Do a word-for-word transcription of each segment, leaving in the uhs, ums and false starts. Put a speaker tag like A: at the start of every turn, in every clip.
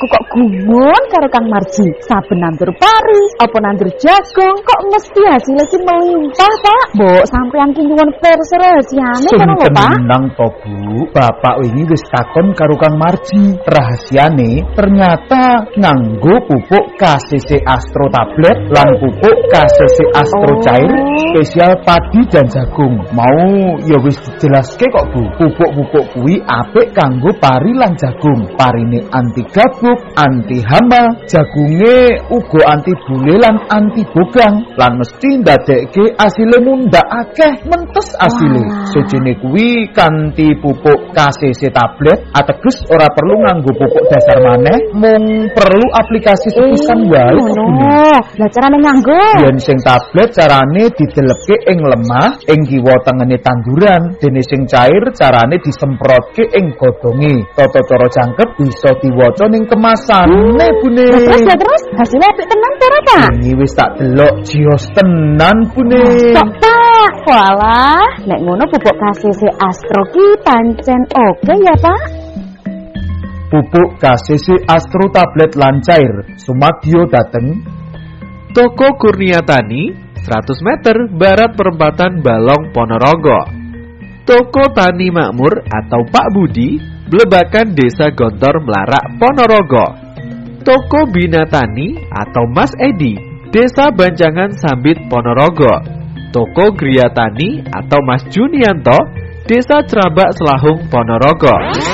A: aku kok gumun karo Kang Marji. Saben nandur pari, apa nandur jagung kok mesti hasilnya ki melimpah, Pak. Mbok sampeyan ki nyuwun pirsa rahasiane kono lho, Pak.
B: Tenang to, Bu. Bapak wingi wis takon karo Kang Marji. Rahasiane ternyata nganggo pupuk K C C Astro tablet lan pupuk K C C Astro
A: Oh.
B: cair spesial padi dan jagung. Mau ya wis dijelaske kok, Bu. Pupuk-pupuk kuwi apik kanggo pari lan jagung. Parine anti gabuk, anti hama, jagunge uga anti bule lan anti bogang. Lan mesti ndadekke asile mundhak akeh mentes asile.
A: Wah.
B: Sejene kuwi kanthi pupuk K C C tablet ateges ora perlu nganggo pupuk dasar maneh, mung perlu aplikasi sepisan wae.
A: Ngono. Lah carane nganggo?
B: Yen sing tablet carane didelepke ing lemah ing kiwa tengene tanduran, dene sing cair carane disemprotke ing godhonge. Tata cara jangkep bisa diwaca ning kemasane, Bune.
A: Lah terus lah terus hasilnya apik tenan cara, Pak.
B: Ini wis tak delok jios tenan, Bune.
A: Sok, Pak. Walah, nek ngono pupuk K C C Astro ki pancen oke ya, Pak.
B: Pupuk K C C Astro tablet lan cair sumadyo dateng
C: Toko Kurnia Tani, seratus meter barat perempatan Balong Ponorogo. Toko Tani Makmur atau Pak Budi, Blebakan Desa Gontor Melarak Ponorogo. Toko Bina Tani atau Mas Edi, Desa Banjangan Sambit Ponorogo. Toko Gria Tani atau Mas Junianto, Desa Cerabak Selahung Ponorogo.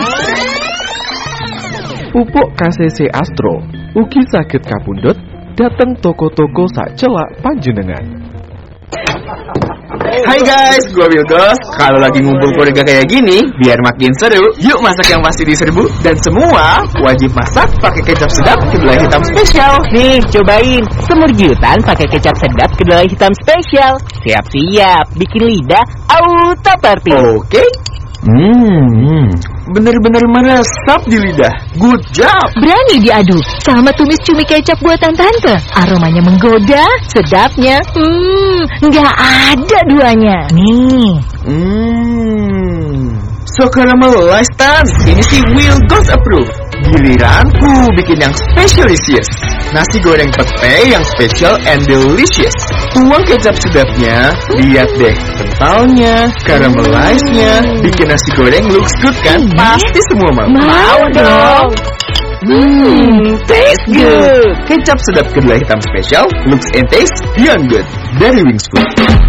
C: Pupuk K C C Astro ugi saged kapundhut dateng toko-toko sak celak panjenengan.
D: Hai guys, gue Wildos. Kalau lagi ngumpul keluarga kayak gini, biar makin seru, yuk masak yang pasti diserbu. Dan semua wajib masak pakai kecap sedap kedelai hitam spesial.
E: Nih, cobain semur jutan pakai kecap sedap kedelai hitam spesial. Siap-siap, bikin lidah auto party.
D: Oke. Hmm, bener-bener meresap di lidah. Good job.
F: Berani diadu sama tumis cumi kecap buatan tante. Aromanya menggoda, sedapnya, hmm, nggak ada duanya. Nih.
D: Hmm, so caramelized tan. Ini sih Will Goes Approve. Giliranku bikin yang specialisius. Nasi goreng pete yang special and delicious. Tuang kecap sedapnya, lihat deh kentalnya, caramelized-nya, bikin nasi goreng looks good kan? Pasti semua mau.
F: Mau dong.
D: Hmm, taste good. Kecap sedap kedelai hitam special, looks and taste beyond good. Dari Wings Food.